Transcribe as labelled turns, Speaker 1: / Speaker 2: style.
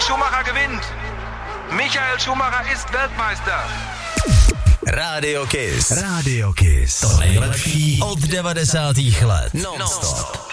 Speaker 1: Schumacher gewinnt. Michael Schumacher ist Weltmeister.
Speaker 2: Radio Kiss. Radio Kiss. To nejlepší od 90. let. Non-stop.